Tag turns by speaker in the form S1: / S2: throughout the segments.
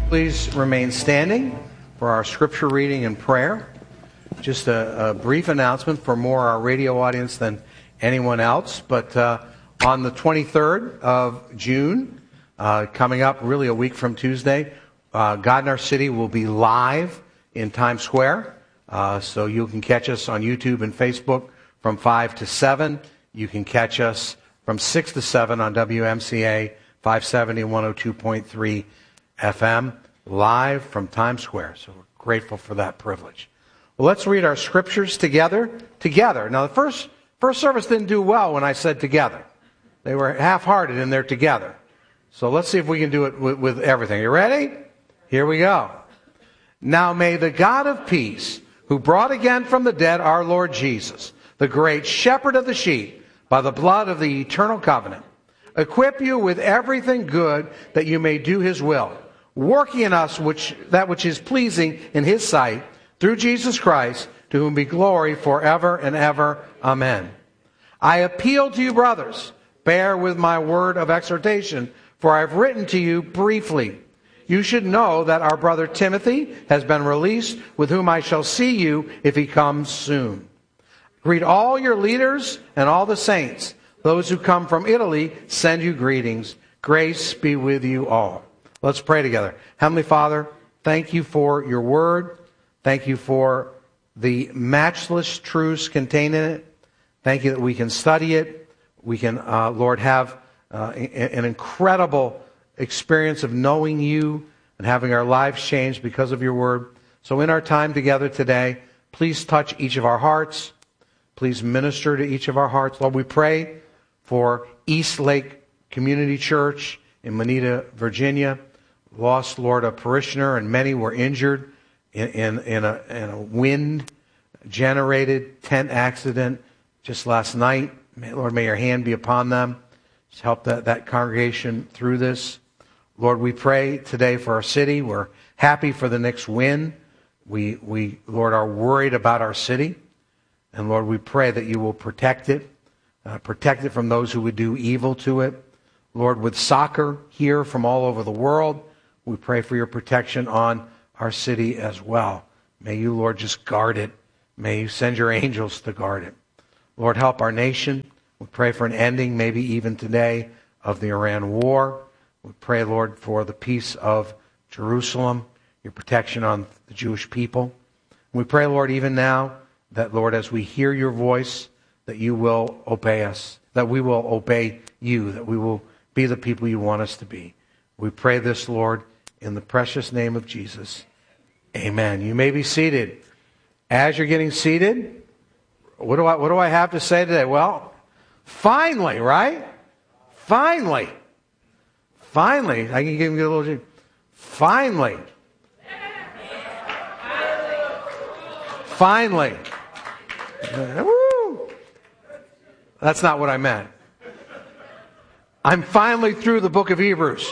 S1: Please remain standing for our scripture reading and prayer. Just a brief announcement for more our radio audience than anyone else. But on the 23rd of June, coming up really a week from Tuesday, God in Our City will be live in Times Square. So you can catch us on YouTube and Facebook from 5 to 7. You can catch us from 6 to 7 on WMCA 570 and 102.3 FM, live from Times Square. So we're grateful for that privilege. Well, let's read our scriptures together. Now, the first service didn't do well when I said together. They were half-hearted in their together. So let's see if we can do it with everything. You ready? Here we go. Now may the God of peace, who brought again from the dead our Lord Jesus, the great shepherd of the sheep, by the blood of the eternal covenant, equip you with everything good that you may do his will, working in us that which is pleasing in his sight, through Jesus Christ, to whom be glory forever and ever. Amen. I appeal to you, brothers, bear with my word of exhortation, for I have written to you briefly. You should know that our brother Timothy has been released, with whom I shall see you if he comes soon. Greet all your leaders and all the saints. Those who come from Italy send you greetings. Grace be with you all. Let's pray together. Heavenly Father, thank you for your word. Thank you for the matchless truths contained in it. Thank you that we can study it. We can, Lord, have an incredible experience of knowing you and having our lives changed because of your word. So in our time together today, please touch each of our hearts. Please minister to each of our hearts. Lord, we pray for East Lake Community Church in Moneta, Virginia. Lost, Lord, a parishioner, and many were injured in a wind-generated tent accident just last night. Lord, may your hand be upon them. Just help that congregation through this. Lord, we pray today for our city. We're happy for the next win. We Lord, are worried about our city. And Lord, we pray that you will protect it from those who would do evil to it. Lord, with soccer here from all over the world, we pray for your protection on our city as well. May you, Lord, just guard it. May you send your angels to guard it. Lord, help our nation. We pray for an ending, maybe even today, of the Iran war. We pray, Lord, for the peace of Jerusalem, your protection on the Jewish people. We pray, Lord, even now, that, Lord, as we hear your voice, that you will obey us, that we will obey you, that we will be the people you want us to be. We pray this, Lord, in the precious name of Jesus. Amen. You may be seated. As you're getting seated, what do I have to say today? Well, finally, right? Finally. I can give you a little... Finally. Woo! That's not what I meant. I'm finally through the book of Hebrews.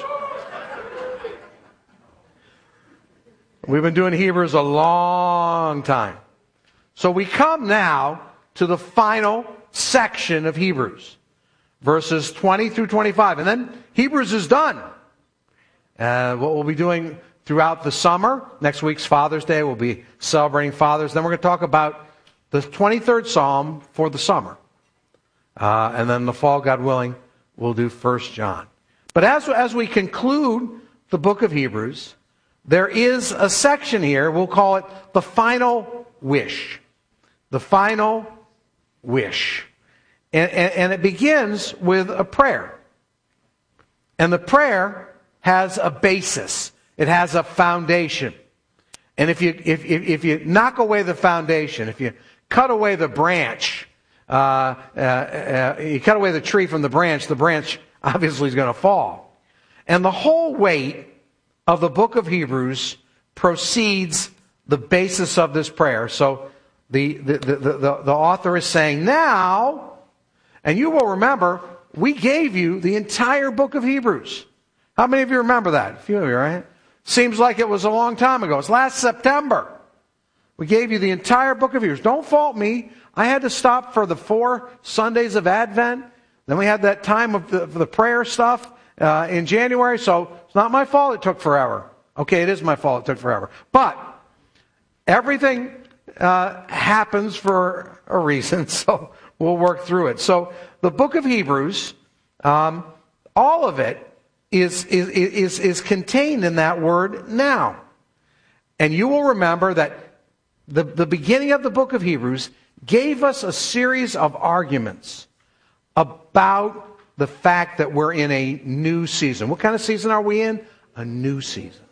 S1: We've been doing Hebrews a long time. So we come now to the final section of Hebrews, verses 20 through 25. And then Hebrews is done. What we'll be doing throughout the summer, next week's Father's Day, we'll be celebrating Fathers. Then we're going to talk about the 23rd Psalm for the summer. And then the fall, God willing, we'll do 1 John. But as we conclude the book of Hebrews, there is a section here, we'll call it the final wish. The final wish. And it begins with a prayer. And the prayer has a basis. It has a foundation. And if you knock away the foundation, if you cut away the branch, you cut away the tree from the branch obviously is going to fall. And the whole weight of the book of Hebrews precedes the basis of this prayer. So the author is saying, now, and you will remember, we gave you the entire book of Hebrews. How many of you remember that? A few of you, right? Seems like it was a long time ago. It's last September. We gave you the entire book of Hebrews. Don't fault me. I had to stop for the 4 Sundays of Advent. Then we had that time of the prayer stuff in January, so it's not my fault it took forever. Okay, it is my fault it took forever. But everything happens for a reason, so we'll work through it. So the book of Hebrews, all of it is contained in that word now. And you will remember that the beginning of the book of Hebrews gave us a series of arguments about the fact that we're in a new season. What kind of season are we in? A new season.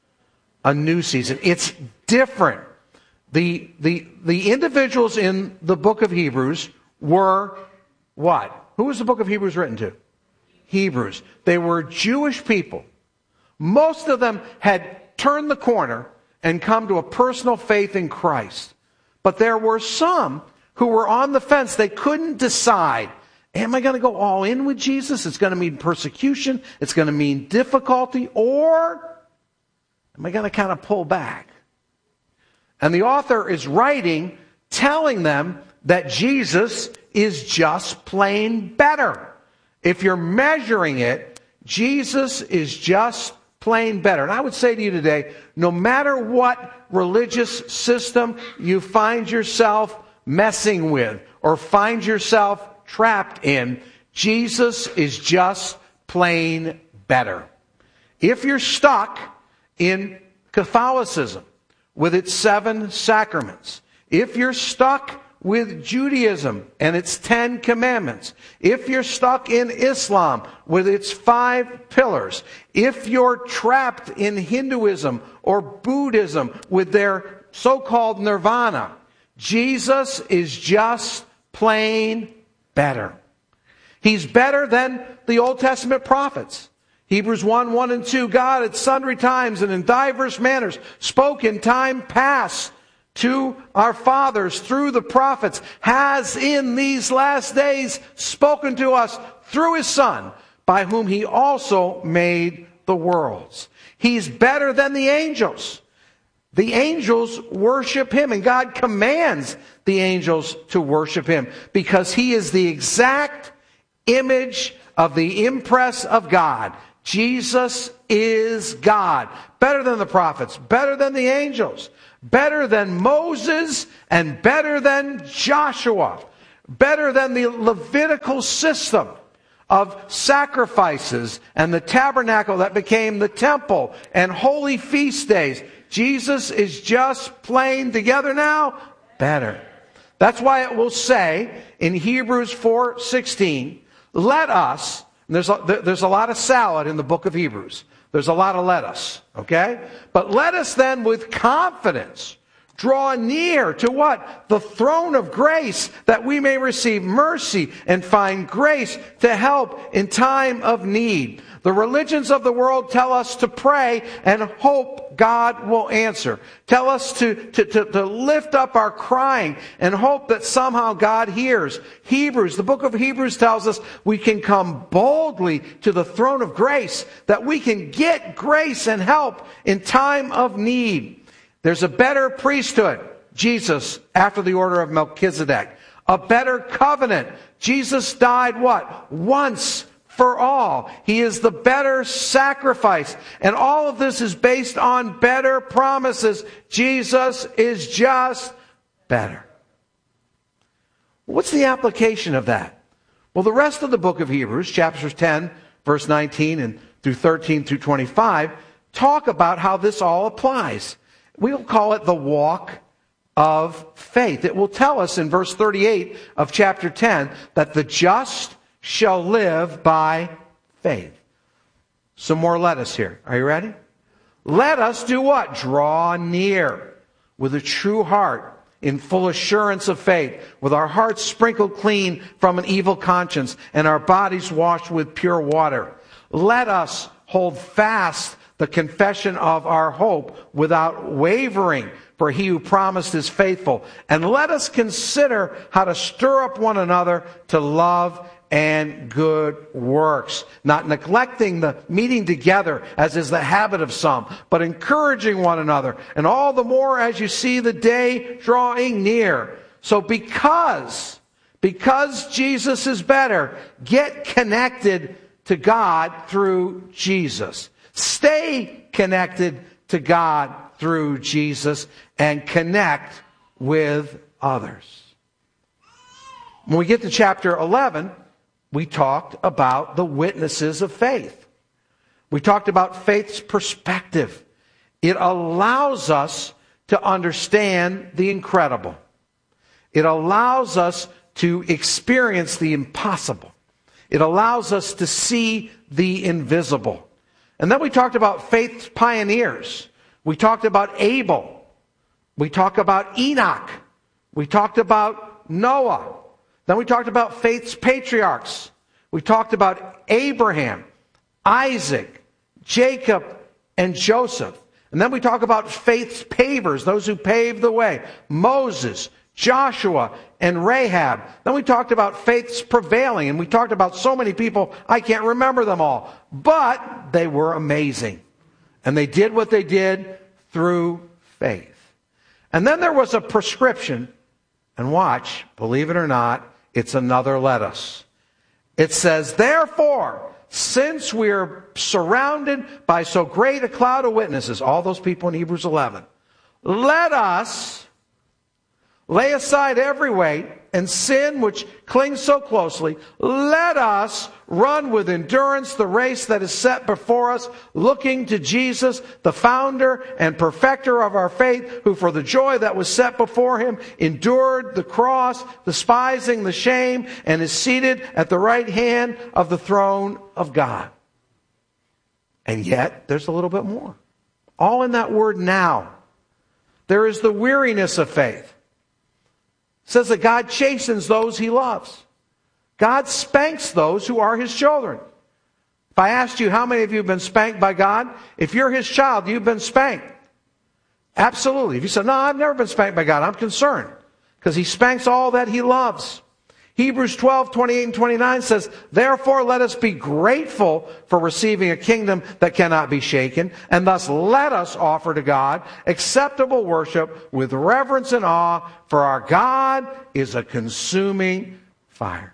S1: A new season. It's different. The individuals in the book of Hebrews were what? Who was the book of Hebrews written to? Hebrews. They were Jewish people. Most of them had turned the corner and come to a personal faith in Christ. But there were some who were on the fence. They couldn't decide. Am I going to go all in with Jesus? It's going to mean persecution. It's going to mean difficulty. Or am I going to kind of pull back? And the author is writing, telling them that Jesus is just plain better. If you're measuring it, Jesus is just plain better. And I would say to you today, no matter what religious system you find yourself messing with or find yourself trapped in, Jesus is just plain better. If you're stuck in Catholicism with its 7 sacraments, if you're stuck with Judaism and its 10 commandments, if you're stuck in Islam with its 5 pillars, if you're trapped in Hinduism or Buddhism with their so-called nirvana, Jesus is just plain better. He's better than the Old Testament prophets. Hebrews 1, and 2, God at sundry times and in diverse manners spoke in time past to our fathers through the prophets, has in these last days spoken to us through his Son, by whom he also made the worlds. He's better than the angels. The angels worship him, and God commands the angels to worship him because he is the exact image of the impress of God. Jesus is God. Better than the prophets, better than the angels, better than Moses, and better than Joshua, better than the Levitical system of sacrifices and the tabernacle that became the temple and holy feast days. Jesus is just plain together now better. That's why it will say in Hebrews 4:16, let us, and there's a lot of salad in the book of Hebrews. There's a lot of lettuce, okay? But let us then with confidence draw near to what? The throne of grace, that we may receive mercy and find grace to help in time of need. The religions of the world tell us to pray and hope God will answer. Tell us to lift up our crying and hope that somehow God hears. Hebrews, the book of Hebrews tells us we can come boldly to the throne of grace, that we can get grace and help in time of need. There's a better priesthood, Jesus, after the order of Melchizedek. A better covenant. Jesus died what? Once for all. He is the better sacrifice. And all of this is based on better promises. Jesus is just better. What's the application of that? Well, the rest of the book of Hebrews, chapters 10, verse 19 and through 13 through 25, talk about how this all applies. We'll call it the walk of faith. It will tell us in verse 38 of chapter 10 that the just shall live by faith. Some more lettuce here. Are you ready? Let us do what? Draw near with a true heart in full assurance of faith, with our hearts sprinkled clean from an evil conscience and our bodies washed with pure water. Let us hold fast the confession of our hope without wavering, for he who promised is faithful. And let us consider how to stir up one another to love and good works, not neglecting the meeting together as is the habit of some, but encouraging one another, and all the more as you see the day drawing near. So because Jesus is better, get connected to God through Jesus. Stay connected to God through Jesus and connect with others. When we get to chapter 11, we talked about the witnesses of faith. We talked about faith's perspective. It allows us to understand the incredible. It allows us to experience the impossible. It allows us to see the invisible. And then we talked about faith's pioneers. We talked about Abel. We talked about Enoch. We talked about Noah. Then we talked about faith's patriarchs. We talked about Abraham, Isaac, Jacob, and Joseph. And then we talk about faith's pavers, those who paved the way. Moses, Joshua, and Rahab. Then we talked about faith's prevailing, and we talked about so many people, I can't remember them all. But they were amazing. And they did what they did through faith. And then there was a prescription, and watch, believe it or not, it's another let us. It says, therefore, since we are surrounded by so great a cloud of witnesses, all those people in Hebrews 11, let us lay aside every weight and sin which clings so closely. Let us run with endurance the race that is set before us, looking to Jesus, the founder and perfecter of our faith, who for the joy that was set before him endured the cross, despising the shame, and is seated at the right hand of the throne of God. And yet, there's a little bit more. All in that word now. There is the weariness of faith. It says that God chastens those he loves. God spanks those who are his children. If I asked you how many of you have been spanked by God, if you're his child, you've been spanked. Absolutely. If you said, no, I've never been spanked by God, I'm concerned. Because he spanks all that he loves. Hebrews 12, 28 and 29 says, therefore let us be grateful for receiving a kingdom that cannot be shaken, and thus let us offer to God acceptable worship with reverence and awe, for our God is a consuming fire.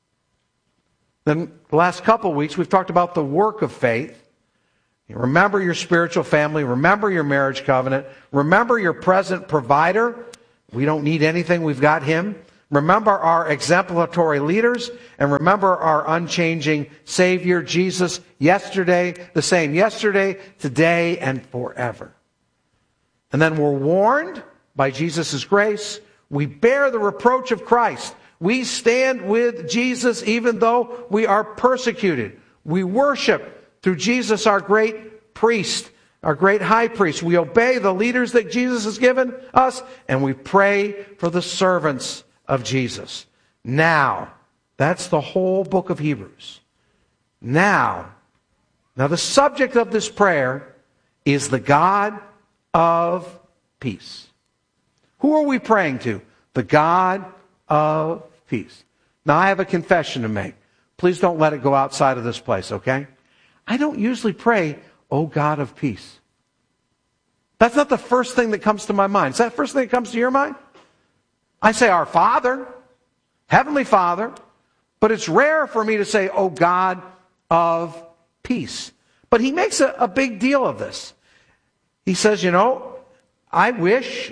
S1: Then the last couple of weeks we've talked about the work of faith. Remember your spiritual family, remember your marriage covenant, remember your present provider. We don't need anything, we've got him. Remember our exemplary leaders, and remember our unchanging Savior, Jesus, yesterday, the same yesterday, today, and forever. And then we're warned by Jesus' grace. We bear the reproach of Christ. We stand with Jesus even though we are persecuted. We worship through Jesus, our great priest, our great high priest. We obey the leaders that Jesus has given us, and we pray for the servants of Jesus. Now, that's the whole book of Hebrews. Now the subject of this prayer is the God of peace. Who are we praying to? The God of peace. Now, I have a confession to make. Please don't let it go outside of this place, okay? I don't usually pray, oh God of peace. That's not the first thing that comes to my mind. Is that the first thing that comes to your mind? I say our Father, Heavenly Father, but it's rare for me to say, oh God of peace. But he makes a big deal of this. He says, I wish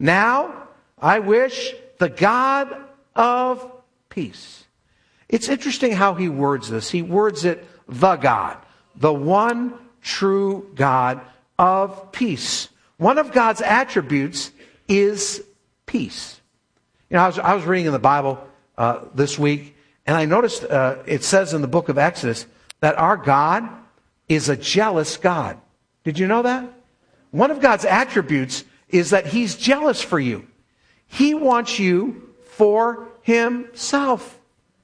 S1: the God of peace. It's interesting how he words this. He words it, the God, the one true God of peace. One of God's attributes is peace. I was reading in the Bible this week, and I noticed it says in the book of Exodus that our God is a jealous God. Did you know that? One of God's attributes is that he's jealous for you. He wants you for himself.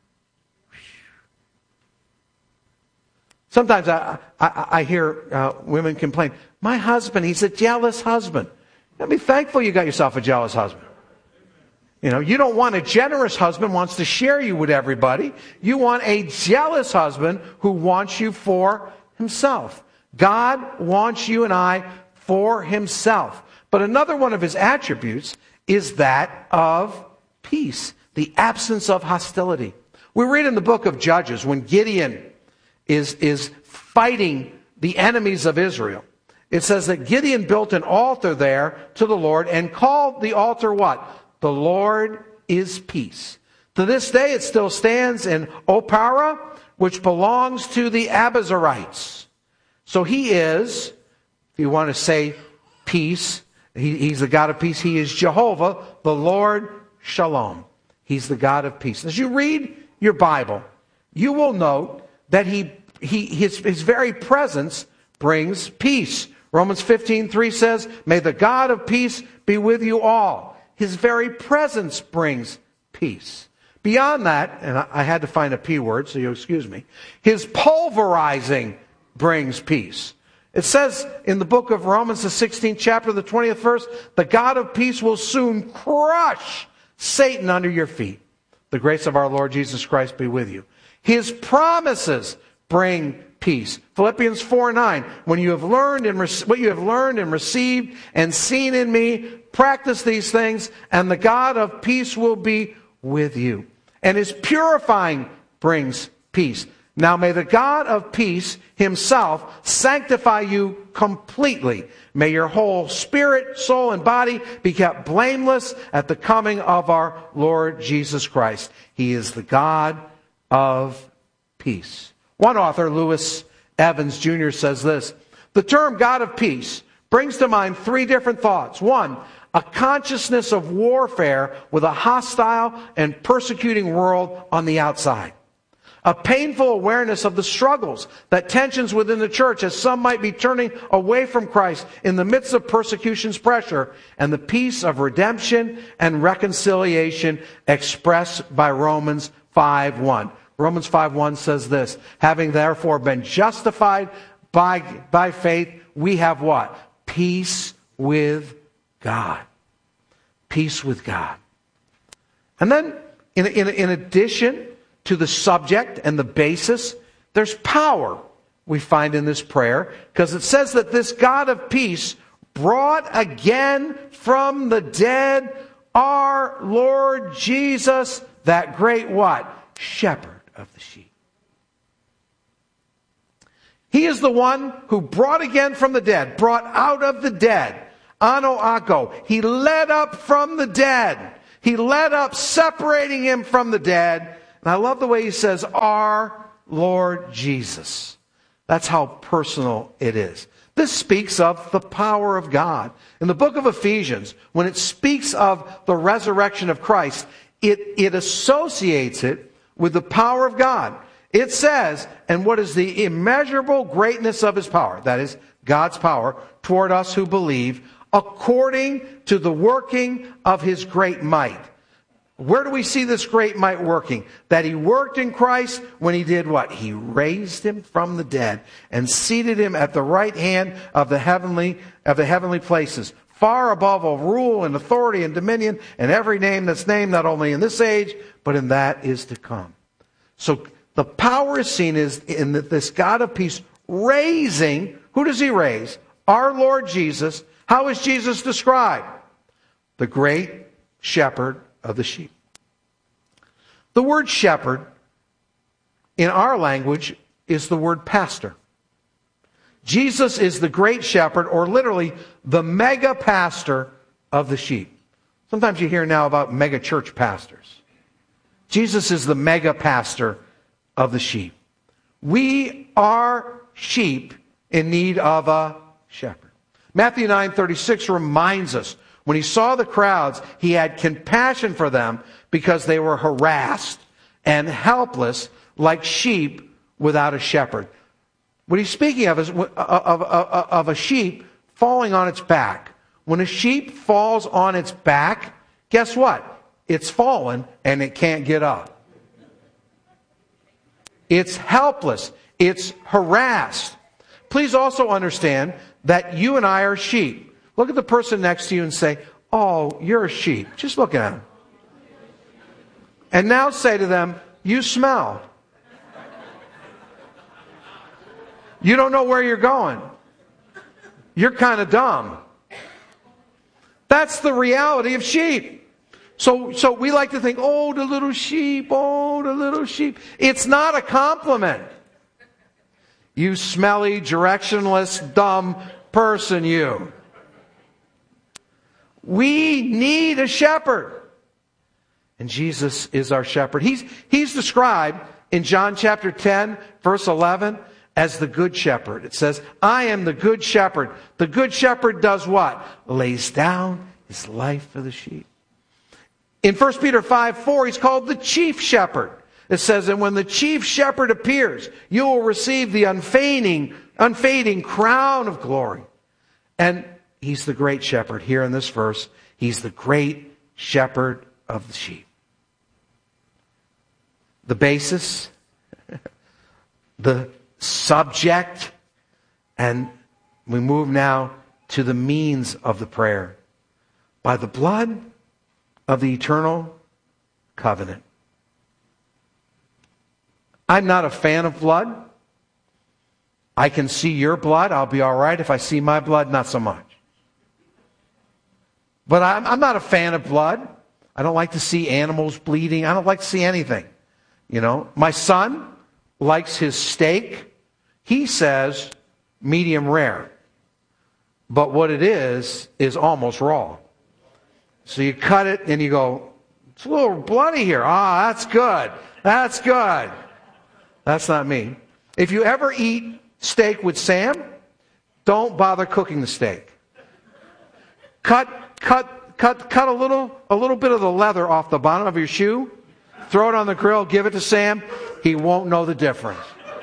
S1: Sometimes I hear women complain, my husband, he's a jealous husband. Be thankful you got yourself a jealous husband. You don't want a generous husband who wants to share you with everybody. You want a jealous husband who wants you for himself. God wants you and I for himself. But another one of his attributes is that of peace, the absence of hostility. We read in the book of Judges when Gideon is fighting the enemies of Israel. It says that Gideon built an altar there to the Lord and called the altar what? The Lord is peace. To this day it still stands in Opara, which belongs to the Abazarites. So he is, if you want to say peace, he's the God of peace. He is Jehovah, the Lord Shalom. He's the God of peace. As you read your Bible, you will note that his very presence brings peace. Romans 15:3 says, may the God of peace be with you all. His very presence brings peace. Beyond that, and I had to find a P word, so you'll excuse me, his pulverizing brings peace. It says in the book of Romans, the 16th chapter, the 20th verse, the God of peace will soon crush Satan under your feet. The grace of our Lord Jesus Christ be with you. His promises bring peace. Philippians 4:9, when you have learned and what you have learned and received and seen in me, practice these things, and the God of peace will be with you. And his purifying brings peace. Now may the God of peace himself sanctify you completely. May your whole spirit, soul, and body be kept blameless at the coming of our Lord Jesus Christ. He is the God of peace. One author, Lewis Evans Jr., says this: the term God of peace brings to mind three different thoughts. One, a consciousness of warfare with a hostile and persecuting world on the outside. A painful awareness of the struggles, that tensions within the church as some might be turning away from Christ in the midst of persecution's pressure, and the peace of redemption and reconciliation expressed by Romans 5:1. Romans 5:1 says this: having therefore been justified by faith, we have what? Peace with God. Peace with God. And then, in addition to the subject and the basis, there's power we find in this prayer, because it says that this God of peace brought again from the dead our Lord Jesus, that great what? Shepherd of the sheep. He is the one who brought again from the dead, brought out of the dead. Ano ako. He led up from the dead. He led up, separating him from the dead. And I love the way he says, our Lord Jesus. That's how personal it is. This speaks of the power of God. In the book of Ephesians, when it speaks of the resurrection of Christ, it associates it with the power of God. It says, and what is the immeasurable greatness of his power? That is, God's power toward us who believe, according to the working of his great might. Where do we see this great might working? That he worked in Christ when he did what? He raised him from the dead and seated him at the right hand of the heavenly places, far above all rule and authority and dominion and every name that's named, not only in this age, but in that is to come. So the power is seen is in this God of peace raising. Who does he raise? Our Lord Jesus. How is Jesus described? The great shepherd of the sheep. The word shepherd in our language is the word pastor. Jesus is the great shepherd, or literally the mega pastor of the sheep. Sometimes you hear now about mega church pastors. Jesus is the mega pastor of the sheep. We are sheep in need of a shepherd. Matthew 9:36 reminds us, when he saw the crowds, he had compassion for them because they were harassed and helpless like sheep without a shepherd. What he's speaking of is of a sheep falling on its back. When a sheep falls on its back, guess what? It's fallen and it can't get up. It's helpless. It's harassed. Please also understand that you and I are sheep. Look at the person next to you and say, oh, you're a sheep. Just look at them. And now say to them, you smell. You don't know where you're going. You're kind of dumb. That's the reality of sheep. So we like to think, oh, the little sheep, oh, the little sheep. It's not a compliment. You smelly, directionless, dumb person, you. We need a shepherd. And Jesus is our shepherd. He's described in John chapter 10, verse 11, as the good shepherd. It says, I am the good shepherd. The good shepherd does what? Lays down his life for the sheep. In 1 Peter 5:4, he's called the chief shepherd. It says, and when the chief shepherd appears, you will receive the unfading crown of glory. And he's the great shepherd. Here in this verse, he's the great shepherd of the sheep. The basis, the subject, and we move now to the means of the prayer. By the blood of the eternal covenant. I'm not a fan of blood. I can see your blood. I'll be all right. If I see my blood, not so much. But I'm not a fan of blood. I don't like to see animals bleeding. I don't like to see anything. You know, my son likes his steak. He says medium rare. But what it is almost raw. So you cut it and you go, it's a little bloody here. Ah, that's good. That's good. That's not me. If you ever eat steak with Sam, don't bother cooking the steak. Cut a little bit of the leather off the bottom of your shoe. Throw it on the grill, give it to Sam. He won't know the difference.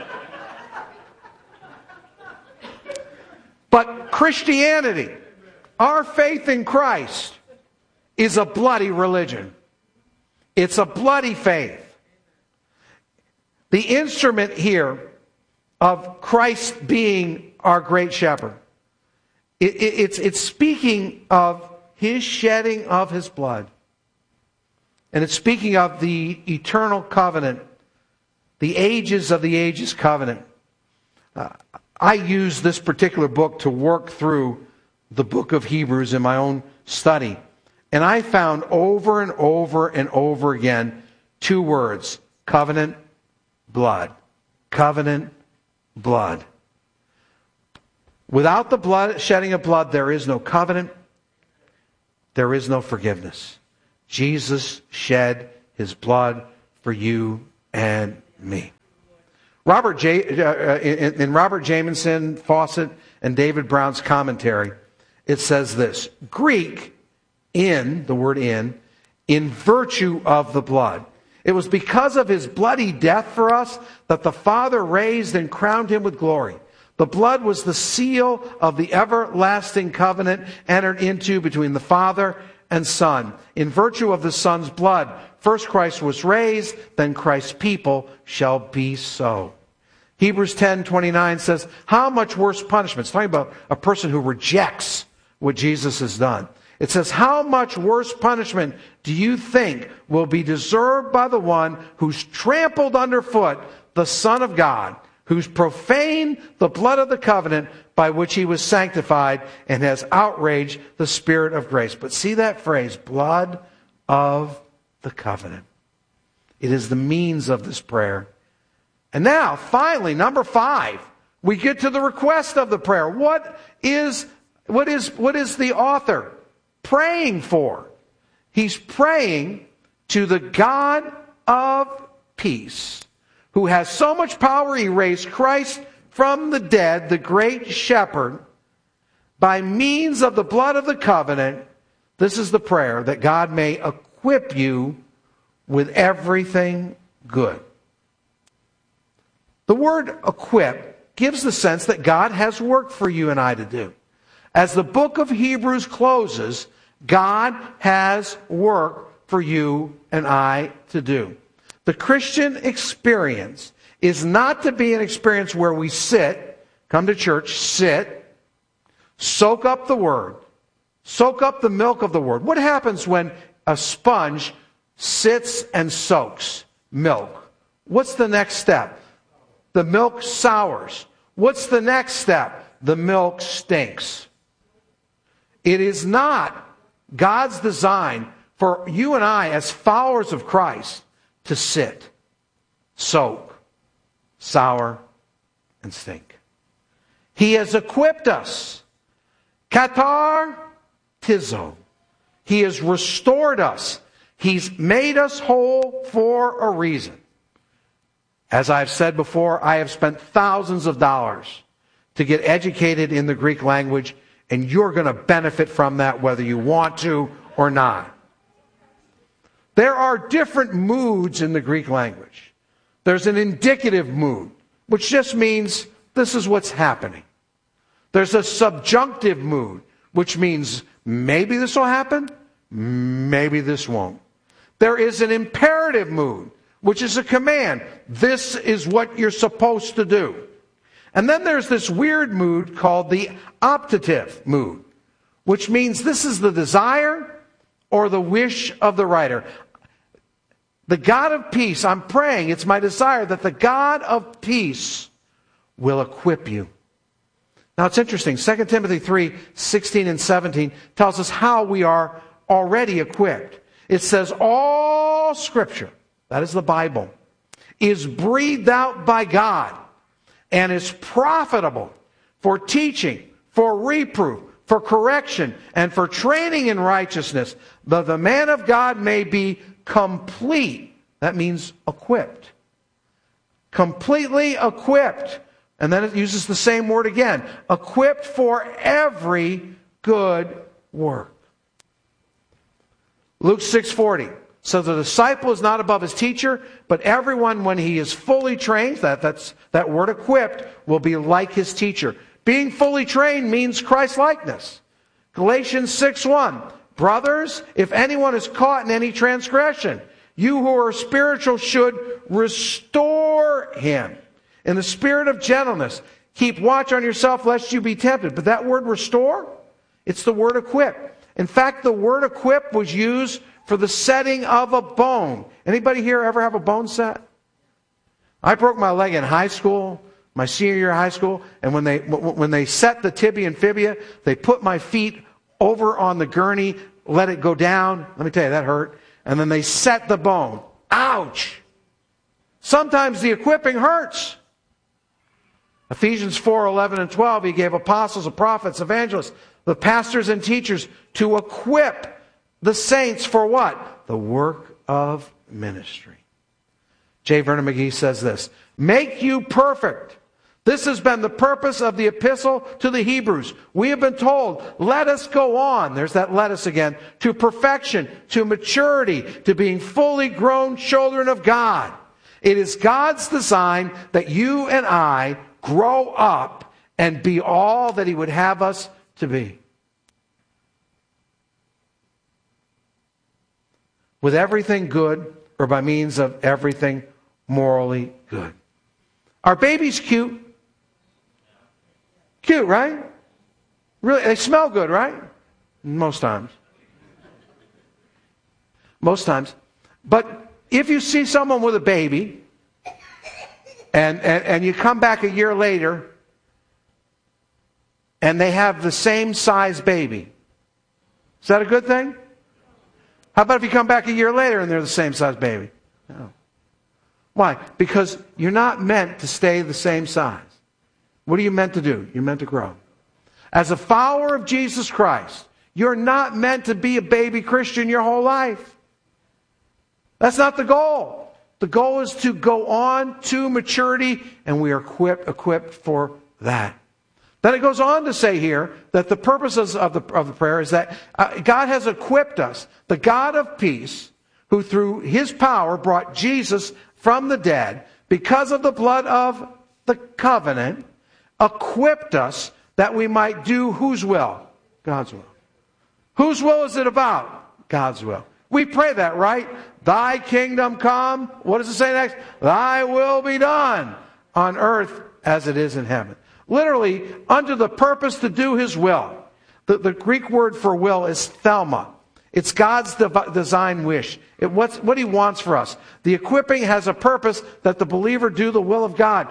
S1: But Christianity, our faith in Christ, is a bloody religion. It's a bloody faith. The instrument here of Christ being our great shepherd, it's speaking of his shedding of his blood. And it's speaking of the eternal covenant, the ages of the ages covenant. I use this particular book to work through the book of Hebrews in my own study. And I found over and over and over again two words: covenant, blood. Covenant, blood. Without the blood, shedding of blood, there is no covenant. There is no forgiveness. Jesus shed his blood for you and me. In Robert Jamieson, Fawcett, and David Brown's commentary, it says this: Greek, in, the word in virtue of the blood. It was because of his bloody death for us that the Father raised and crowned him with glory. The blood was the seal of the everlasting covenant entered into between the Father and Son. In virtue of the Son's blood, first Christ was raised, then Christ's people shall be so. Hebrews 10:29 says, how much worse punishment? It's talking about a person who rejects what Jesus has done. It says, how much worse punishment do you think will be deserved by the one who's trampled underfoot the Son of God, who's profaned the blood of the covenant by which he was sanctified and has outraged the Spirit of grace? But see that phrase, blood of the covenant. It is the means of this prayer. And now, finally, number 5, we get to the request of the prayer. What is the author praying for? He's praying to the God of peace, who has so much power he raised Christ from the dead, the great shepherd, by means of the blood of the covenant. This is the prayer: that God may equip you with everything good. The word equip gives the sense that God has work for you and I to do. As the book of Hebrews closes, God has work for you and I to do. The Christian experience is not to be an experience where we sit, come to church, sit, soak up the Word, soak up the milk of the Word. What happens when a sponge sits and soaks milk? What's the next step? The milk sours. What's the next step? The milk stinks. It is not God's design for you and I as followers of Christ to sit, soak, sour, and stink. He has equipped us. Katar tizo. He has restored us. He's made us whole for a reason. As I've said before, I have spent thousands of dollars to get educated in the Greek language, and you're going to benefit from that whether you want to or not. There are different moods in the Greek language. There's an indicative mood, which just means this is what's happening. There's a subjunctive mood, which means maybe this will happen, maybe this won't. There is an imperative mood, which is a command. This is what you're supposed to do. And then there's this weird mood called the optative mood, which means this is the desire or the wish of the writer. The God of peace, I'm praying, it's my desire that the God of peace will equip you. Now it's interesting, 2 Timothy 3:16 and 17 tells us how we are already equipped. It says, all Scripture, that is the Bible, is breathed out by God and is profitable for teaching, for reproof, for correction, and for training in righteousness, that the man of God may be complete. That means equipped. Completely equipped. And then it uses the same word again. Equipped for every good work. Luke 6:40. So the disciple is not above his teacher, but everyone, when he is fully trained, that word equipped, will be like his teacher. Being fully trained means Christ-likeness. Galatians 6:1. Brothers, if anyone is caught in any transgression, you who are spiritual should restore him in the spirit of gentleness. Keep watch on yourself lest you be tempted. But that word restore, it's the word equip. In fact, the word equip was used for the setting of a bone. Anybody here ever have a bone set? I broke my leg in high school, my senior year of high school, and when they set the tibia and fibia, they put my feet over on the gurney, let it go down. Let me tell you, that hurt. And then they set the bone. Ouch! Sometimes the equipping hurts. Ephesians 4:11 and 12, he gave apostles, prophets, evangelists, the pastors and teachers to equip the saints for what? The work of ministry. J. Vernon McGee says this, make you perfect. This has been the purpose of the epistle to the Hebrews. We have been told, let us go on, there's that let us again, to perfection, to maturity, to being fully grown children of God. It is God's design that you and I grow up and be all that He would have us to be. With everything good, or by means of everything morally good. Are babies cute? Cute, right? Really, they smell good, right? Most times. Most times. But if you see someone with a baby, and you come back a year later, and they have the same size baby, is that a good thing? How about if you come back a year later and they're the same size baby? No. Why? Because you're not meant to stay the same size. What are you meant to do? You're meant to grow. As a follower of Jesus Christ, you're not meant to be a baby Christian your whole life. That's not the goal. The goal is to go on to maturity, and we are equipped for that. Then it goes on to say here that the purposes of the prayer is that God has equipped us, the God of peace, who through His power brought Jesus from the dead, because of the blood of the covenant, equipped us that we might do whose will? God's will. Whose will is it about? God's will. We pray that, right? Thy kingdom come. What does it say next? Thy will be done on earth as it is in heaven. Literally, under the purpose to do His will. The Greek word for will is thelma. It's God's design wish. What He wants for us. The equipping has a purpose that the believer do the will of God.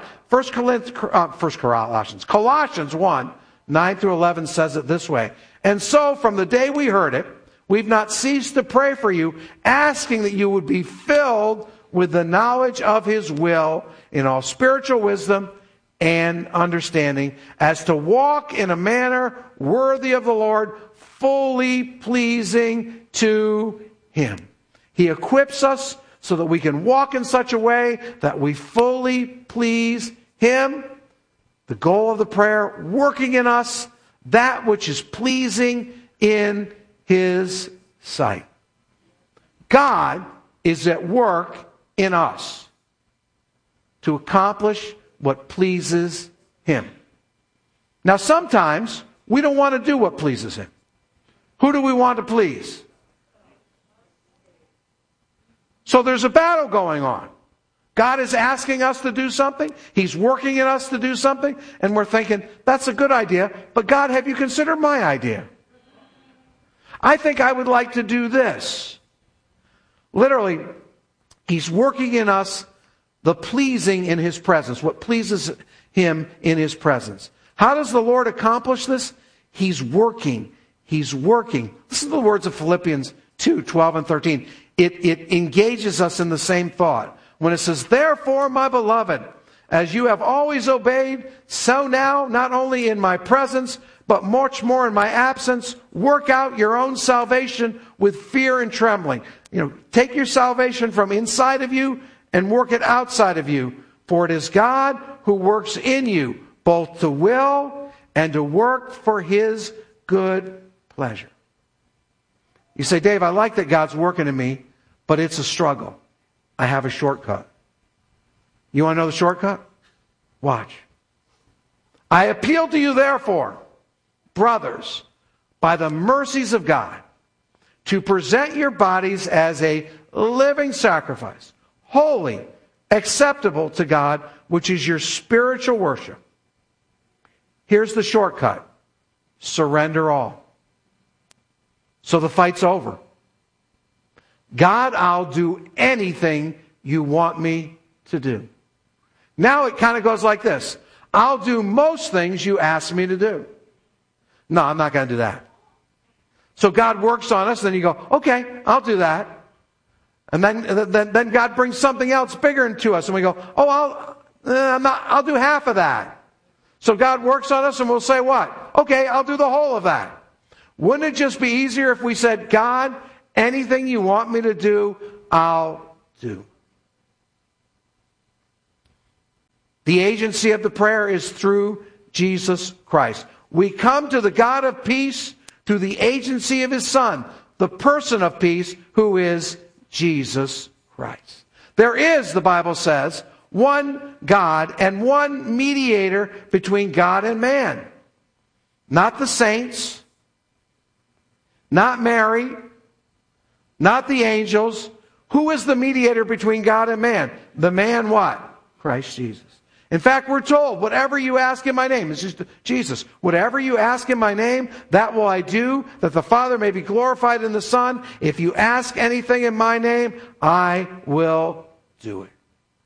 S1: Colossians 1, 9 through 11 says it this way. And so, from the day we heard it, we've not ceased to pray for you, asking that you would be filled with the knowledge of His will in all spiritual wisdom and understanding, as to walk in a manner worthy of the Lord, fully pleasing to Him. He equips us so that we can walk in such a way that we fully please Him. The goal of the prayer, working in us that which is pleasing in His sight. God is at work in us to accomplish what pleases Him. Now, sometimes we don't want to do what pleases Him. Who do we want to please? So there's a battle going on. God is asking us to do something. He's working in us to do something. And we're thinking, that's a good idea. But God, have you considered my idea? I think I would like to do this. Literally, He's working in us the pleasing in His presence, what pleases Him in His presence. How does the Lord accomplish this? He's working. He's working. Listen to the words of Philippians 2, 12 and 13. It engages us in the same thought. When it says, therefore, my beloved, as you have always obeyed, so now, not only in my presence, but much more in my absence, work out your own salvation with fear and trembling. Take your salvation from inside of you and work it outside of you. For it is God who works in you, both to will and to work for His good pleasure. You say, Dave, I like that God's working in me, but it's a struggle. I have a shortcut. You want to know the shortcut? Watch. I appeal to you, therefore, brothers, by the mercies of God, to present your bodies as a living sacrifice, holy, acceptable to God, which is your spiritual worship. Here's the shortcut. Surrender all. So the fight's over. God, I'll do anything you want me to do. Now it kind of goes like this. I'll do most things you ask me to do. No, I'm not going to do that. So God works on us, then you go, okay, I'll do that. And then God brings something else bigger into us, and we go, I'll do half of that. So God works on us, and we'll say what? Okay, I'll do the whole of that. Wouldn't it just be easier if we said, God, anything you want me to do, I'll do. The agency of the prayer is through Jesus Christ. We come to the God of peace through the agency of His Son, the person of peace, who is Jesus Christ. There is, the Bible says, one God and one mediator between God and man. Not the saints, not Mary, not the angels. Who is the mediator between God and man? The man what? Christ Jesus. In fact, we're told, whatever you ask in my name, it's just Jesus, whatever you ask in my name, that will I do, that the Father may be glorified in the Son. If you ask anything in my name, I will do it.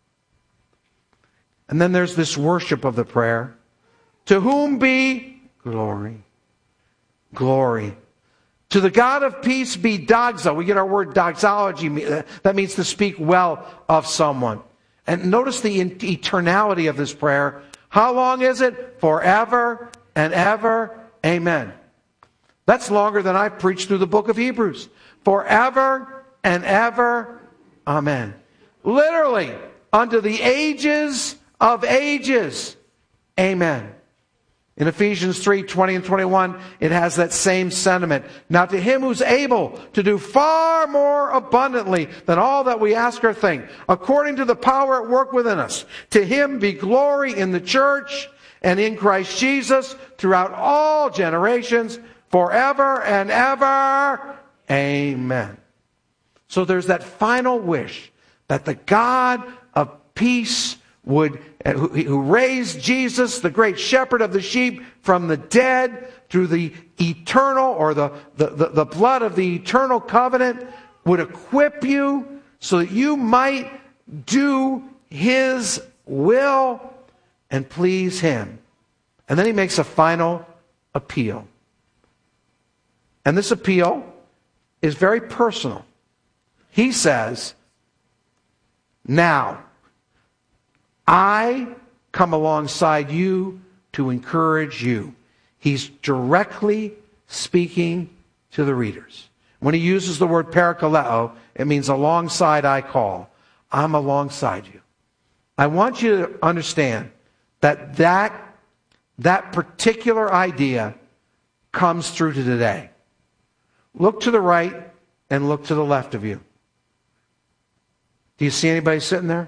S1: And then there's this worship of the prayer. To whom be glory. Glory. To the God of peace be doxa. We get our word doxology. That means to speak well of someone. And notice the eternality of this prayer. How long is it? Forever and ever. Amen. That's longer than I've preached through the book of Hebrews. Forever and ever. Amen. Literally, unto the ages of ages. Amen. In Ephesians 3, 20 and 21, it has that same sentiment. Now to Him who's able to do far more abundantly than all that we ask or think, according to the power at work within us, to Him be glory in the church and in Christ Jesus throughout all generations, forever and ever. Amen. So there's that final wish that the God of peace who raised Jesus, the great shepherd of the sheep, from the dead through the eternal, or the blood of the eternal covenant, would equip you so that you might do His will and please Him. And then He makes a final appeal. And this appeal is very personal. He says, now, I come alongside you to encourage you. He's directly speaking to the readers. When he uses the word parakaleo, it means alongside I call. I'm alongside you. I want you to understand that particular idea comes through to today. Look to the right and look to the left of you. Do you see anybody sitting there?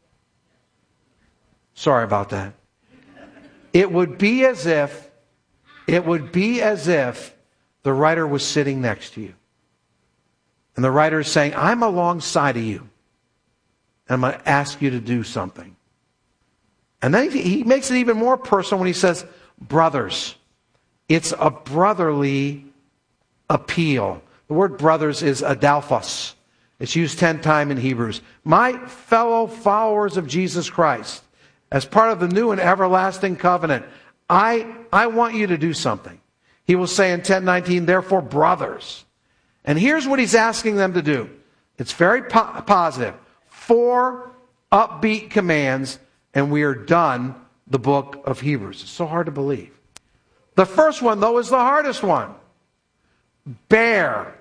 S1: Sorry about that. It would be as if the writer was sitting next to you. And the writer is saying, I'm alongside of you. And I'm going to ask you to do something. And then he makes it even more personal when he says, brothers. It's a brotherly appeal. The word brothers is adelphos. It's used 10 times in Hebrews. My fellow followers of Jesus Christ, as part of the new and everlasting covenant, I want you to do something. He will say in 10:19, therefore, brothers. And here's what he's asking them to do. It's very positive. 4 upbeat commands, and we are done the book of Hebrews. It's so hard to believe. The first one, though, is the hardest one. Bear.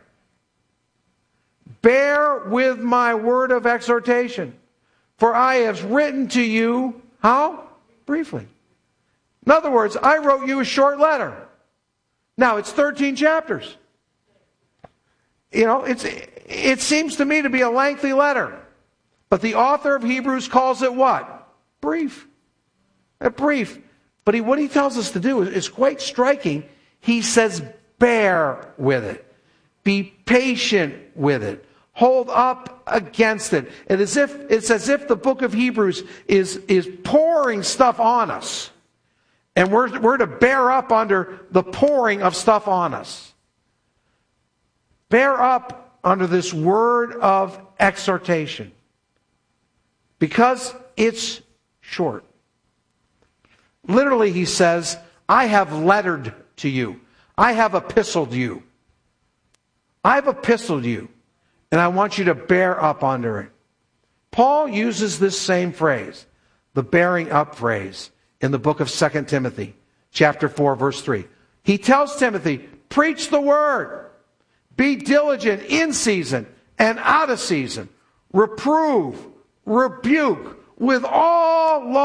S1: Bear with my word of exhortation. For I have written to you, how? Briefly. In other words, I wrote you a short letter. Now, it's 13 chapters. You know, it seems to me to be a lengthy letter. But the author of Hebrews calls it what? Brief. Brief. But what he tells us to do is quite striking. He says, bear with it. Be patient with it. Hold up against it. It's as if the book of Hebrews is pouring stuff on us. And we're to bear up under the pouring of stuff on us. Bear up under this word of exhortation. Because it's short. Literally, he says, I have lettered to you. I have epistled you. I've epistled you. And I want you to bear up under it. Paul uses this same phrase, the bearing up phrase, in the book of 2 Timothy, chapter 4, verse 3. He tells Timothy, preach the word. Be diligent in season and out of season. Reprove, rebuke with all